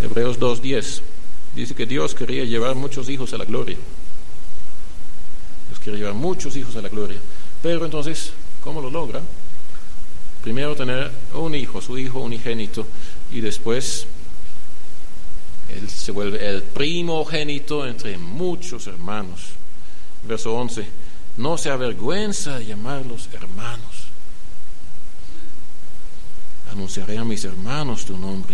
Hebreos 2:10 dice que Dios quería llevar muchos hijos a la gloria. Dios quería llevar muchos hijos a la gloria. Pero entonces, ¿cómo lo logra? Primero tener un hijo, su hijo unigénito, y después él se vuelve el primogénito entre muchos hermanos. Verso 11: no se avergüenza de llamarlos hermanos. Anunciaré a mis hermanos tu nombre.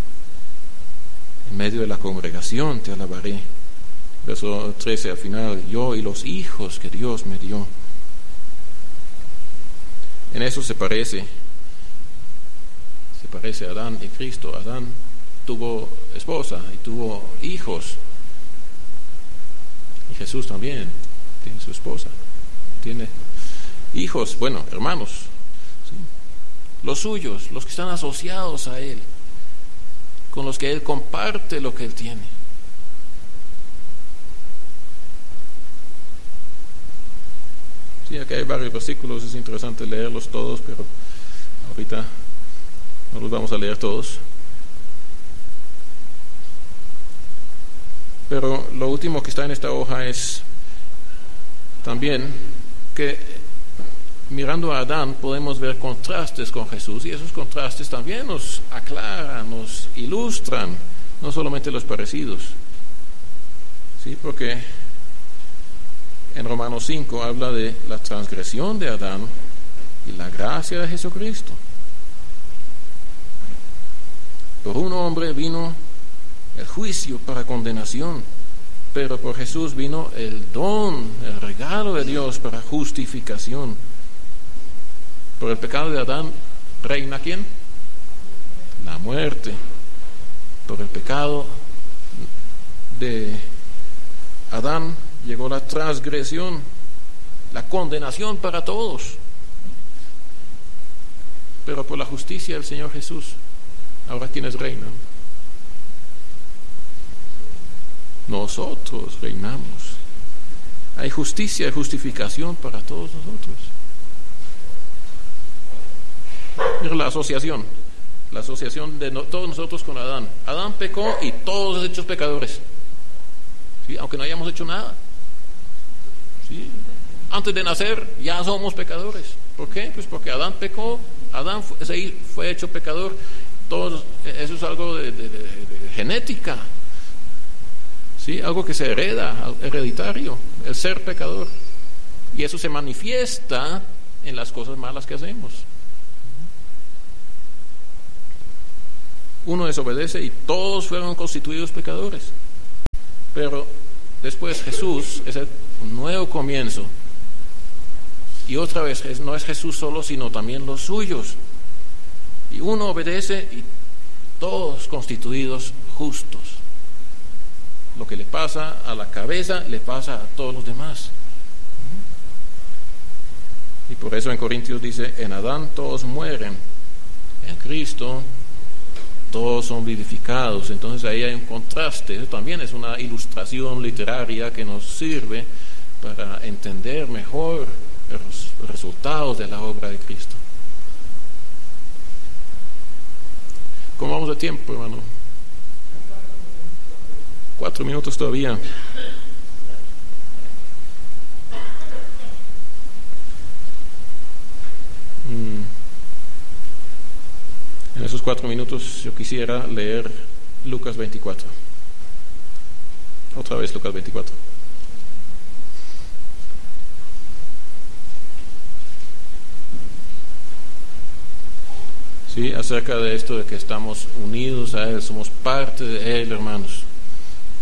En medio de la congregación te alabaré. Verso 13 al final: yo y los hijos que Dios me dio. En eso se parece a Adán y Cristo. Adán tuvo esposa y tuvo hijos, y Jesús también tiene su esposa, tiene hijos, bueno, hermanos, ¿sí? Los suyos, los que están asociados a Él, con los que Él comparte lo que Él tiene. Sí, aquí hay varios versículos, es interesante leerlos todos, pero ahorita no los vamos a leer todos. Pero lo último que está en esta hoja es también que mirando a Adán podemos ver contrastes con Jesús, y esos contrastes también nos aclaran, nos ilustran, no solamente los parecidos. Sí, porque en Romanos 5 habla de la transgresión de Adán y la gracia de Jesucristo. Por un hombre vino el juicio para condenación, pero por Jesús vino el don, el regalo de Dios para justificación. Por el pecado de Adán reina ¿quién? La muerte. Por el pecado de Adán llegó la transgresión, la condenación para todos. Pero por la justicia del Señor Jesús, ahora ¿quiénes reinan? Nosotros reinamos. Hay justicia y justificación para todos nosotros. Mira la asociación de todos nosotros con Adán. Adán pecó y todos hechos pecadores, ¿sí? Aunque no hayamos hecho nada, ¿sí? Antes de nacer ya somos pecadores. ¿Por qué? Pues porque Adán pecó, Adán fue hecho pecador. Todos, eso es algo de genética, ¿sí? Algo que se hereda, hereditario, el ser pecador, y eso se manifiesta en las cosas malas que hacemos. Uno desobedece y todos fueron constituidos pecadores. Pero después Jesús es un nuevo comienzo, y otra vez no es Jesús solo, sino también los suyos, y uno obedece y todos constituidos justos. Lo que le pasa a la cabeza le pasa a todos los demás. Y por eso en Corintios dice: en Adán todos mueren, en Cristo todos son vivificados. Entonces ahí hay un contraste. Eso también es una ilustración literaria que nos sirve para entender mejor los resultados de la obra de Cristo. ¿Cómo vamos de tiempo, hermano? 4 minutos todavía. En esos 4 minutos yo quisiera leer Lucas 24. Otra vez Lucas 24. Sí, acerca de esto de que estamos unidos a Él, somos parte de Él, hermanos.